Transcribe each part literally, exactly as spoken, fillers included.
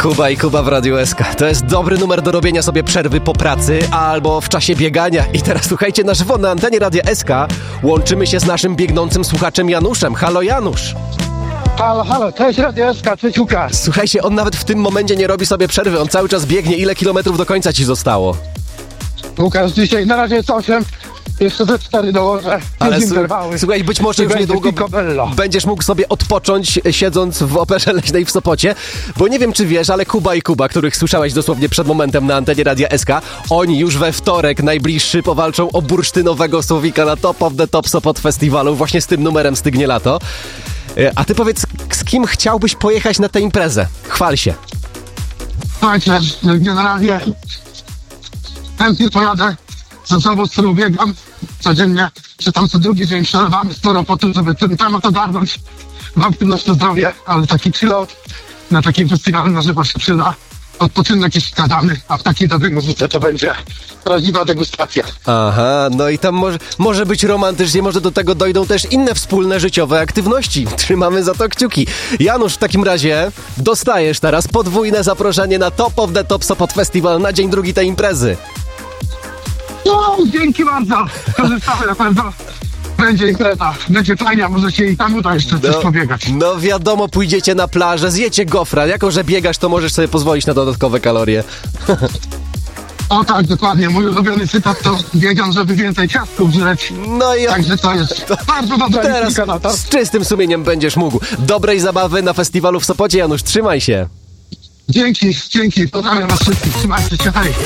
Kuba i Kuba w Radiu S K. To jest dobry numer do robienia sobie przerwy po pracy albo w czasie biegania. I teraz słuchajcie, na żywo na antenie Radia S K łączymy się z naszym biegnącym słuchaczem Januszem. Halo Janusz. Halo, halo, cześć Radio S K, cześć Łukasz. Słuchajcie, on nawet w tym momencie nie robi sobie przerwy, on cały czas biegnie. Ile kilometrów do końca ci zostało? Łukasz, dzisiaj na razie jest osiem, jeszcze ze cztery dołożę. Ale s- interwały. Słuchaj, być może już niedługo będziesz mógł sobie odpocząć, siedząc w Operze Leśnej w Sopocie, bo nie wiem, czy wiesz, ale Kuba i Kuba, których słyszałeś dosłownie przed momentem na antenie Radia S K, oni już we wtorek najbliższy powalczą o bursztynowego słowika na Top of the Top Sopot Festiwalu, właśnie z tym numerem Stygnie Lato. A ty powiedz, z kim chciałbyś pojechać na tę imprezę? Chwal się. Słuchajcie, generalnie chętnie pojadę za sobą, z którą biegam codziennie, czy tam co drugi dzień przelewamy sporo po tym, żeby ten temat ogarnąć w aktywność na zdrowie, ale taki chillout na takim festiwalu na żywo się przyda. Odpoczynek jest wskazany, a w takiej dobrej muzyce to będzie prawdziwa degustacja. Aha, no i tam może, może być romantycznie, może do tego dojdą też inne wspólne życiowe aktywności. Trzymamy za to kciuki. Janusz, w takim razie dostajesz teraz podwójne zaproszenie na Top of the Top Sopot Festival na dzień drugi tej imprezy. No, dzięki bardzo. Korzystamy na pewno. Będzie impreza, będzie fajnie, może się i tam uda jeszcze coś pobiegać. No wiadomo, pójdziecie na plażę, zjecie gofra. Jako że biegasz, to możesz sobie pozwolić na dodatkowe kalorie. O tak, dokładnie. Mój ulubiony cytat to biegam, żeby więcej ciastków żreć. No i Także to jest to bardzo dobra teraz na to. z czystym sumieniem będziesz mógł. Dobrej zabawy na festiwalu w Sopocie, Janusz. Trzymaj się. Dzięki, dzięki. Pozdrawiam was wszystkich. Trzymajcie się, hej.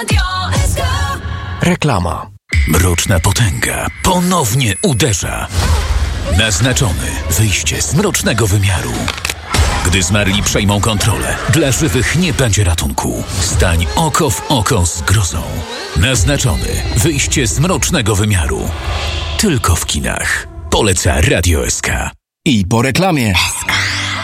Reklama. Mroczna potęga ponownie uderza. Naznaczony wyjście z mrocznego wymiaru. Gdy zmarli przejmą kontrolę, dla żywych nie będzie ratunku. Stań oko w oko z grozą. Naznaczony wyjście z mrocznego wymiaru. Tylko w kinach. Poleca Radio S K. I po reklamie.